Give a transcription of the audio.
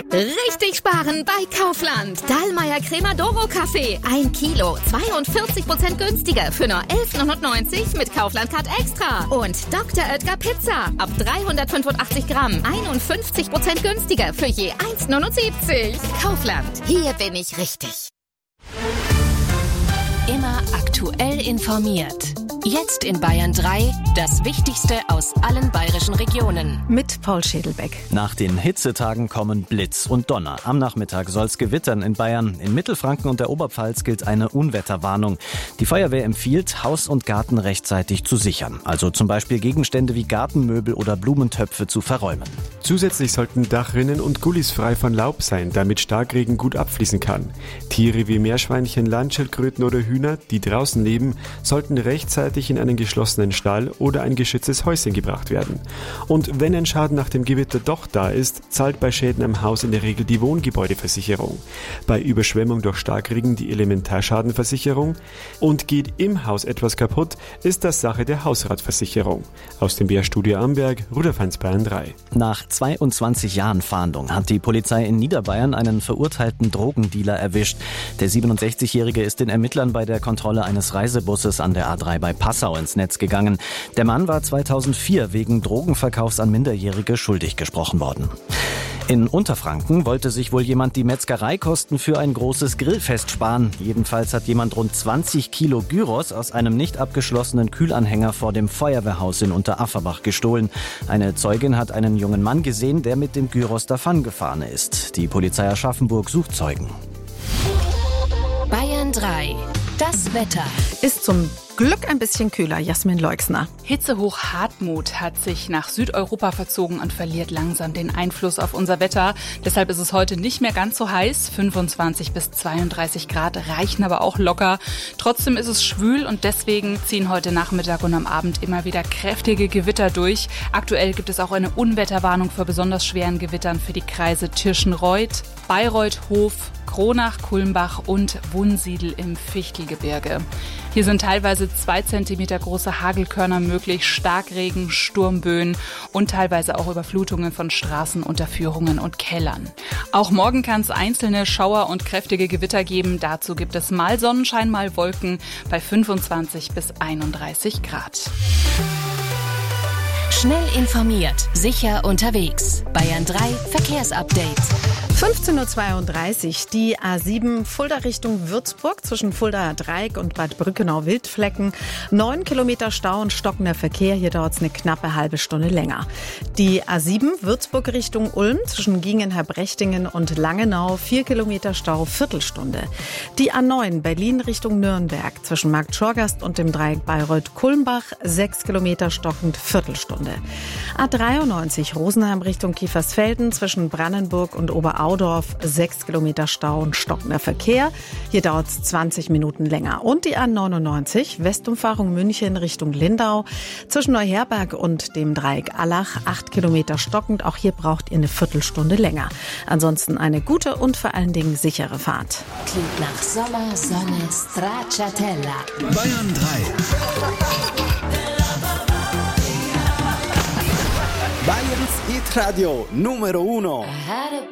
Richtig sparen bei Kaufland. Dallmayr Crema Doro Kaffee. 1 Kilo. 42% günstiger für nur 11,99 mit Kaufland Card Extra. Und Dr. Oetker Pizza. Ab 385 Gramm. 51% günstiger für je 1,79. Kaufland. Hier bin ich richtig. Immer aktuell informiert. Jetzt in Bayern 3, das Wichtigste aus allen bayerischen Regionen. Mit Paul Schädelbeck. Nach den Hitzetagen kommen Blitz und Donner. Am Nachmittag soll es gewittern in Bayern. In Mittelfranken und der Oberpfalz gilt eine Unwetterwarnung. Die Feuerwehr empfiehlt, Haus und Garten rechtzeitig zu sichern. Also zum Beispiel Gegenstände wie Gartenmöbel oder Blumentöpfe zu verräumen. Zusätzlich sollten Dachrinnen und Gullis frei von Laub sein, damit Starkregen gut abfließen kann. Tiere wie Meerschweinchen, Landschildkröten oder Hühner, die draußen leben, sollten rechtzeitig in einen geschlossenen Stall oder ein geschütztes Häuschen gebracht werden. Und wenn ein Schaden nach dem Gewitter doch da ist, zahlt bei Schäden am Haus in der Regel die Wohngebäudeversicherung. Bei Überschwemmung durch Starkregen die Elementarschadenversicherung. Und geht im Haus etwas kaputt, ist das Sache der Hausratversicherung. Aus dem BR-Studio Amberg, Rudolf Heinz, Bayern 3. Nach 22 Jahren Fahndung hat die Polizei in Niederbayern einen verurteilten Drogendealer erwischt. Der 67-Jährige ist den Ermittlern bei der Kontrolle eines Reisebusses an der A3 bei Passau ins Netz gegangen. Der Mann war 2004 wegen Drogenverkaufs an Minderjährige schuldig gesprochen worden. In Unterfranken wollte sich wohl jemand die Metzgereikosten für ein großes Grillfest sparen. Jedenfalls hat jemand rund 20 Kilo Gyros aus einem nicht abgeschlossenen Kühlanhänger vor dem Feuerwehrhaus in Unterafferbach gestohlen. Eine Zeugin hat einen jungen Mann gesehen, der mit dem Gyros davongefahren ist. Die Polizei Aschaffenburg sucht Zeugen. Bayern 3, das Wetter. Ist zum Glück ein bisschen kühler. Jasmin Leuxner. Hitzehoch Hartmut hat sich nach Südeuropa verzogen und verliert langsam den Einfluss auf unser Wetter. Deshalb ist es heute nicht mehr ganz so heiß. 25 bis 32 Grad reichen aber auch locker. Trotzdem ist es schwül und deswegen ziehen heute Nachmittag und am Abend immer wieder kräftige Gewitter durch. Aktuell gibt es auch eine Unwetterwarnung vor besonders schweren Gewittern für die Kreise Tirschenreuth, Bayreuth, Hof, Kronach, Kulmbach und Wunsiedel im Fichtelgebirge. Hier sind teilweise 2 Zentimeter große Hagelkörner möglich, Starkregen, Sturmböen und teilweise auch Überflutungen von Straßen, Unterführungen und Kellern. Auch morgen kann es einzelne Schauer und kräftige Gewitter geben. Dazu gibt es mal Sonnenschein, mal Wolken bei 25 bis 31 Grad. Schnell informiert, sicher unterwegs. Bayern 3 Verkehrsupdate. 15.32 Uhr, die A7 Fulda Richtung Würzburg zwischen Fuldaer Dreieck und Bad Brückenau-Wildflecken. 9 Kilometer Stau und stockender Verkehr, hier dauert es eine knappe halbe Stunde länger. Die A7 Würzburg Richtung Ulm zwischen Gießen-Herbrechtingen und Langenau, 4 Kilometer Stau, Viertelstunde. Die A9 Berlin Richtung Nürnberg zwischen Markt Schorgast und dem Dreieck Bayreuth-Kulmbach, 6 Kilometer stockend, Viertelstunde. A93 Rosenheim Richtung Kiefersfelden zwischen Brandenburg und Oberaudorf, 6 Kilometer Stau und stockender Verkehr. Hier dauert es 20 Minuten länger. Und die A99 Westumfahrung München Richtung Lindau zwischen Neuherberg und dem Dreieck Allach, 8 Kilometer stockend. Auch hier braucht ihr eine Viertelstunde länger. Ansonsten eine gute und vor allen Dingen sichere Fahrt. Klingt nach Sommer, Sonne, Stracciatella. Bayern 3. Bayerns Hit Radio Numero 1.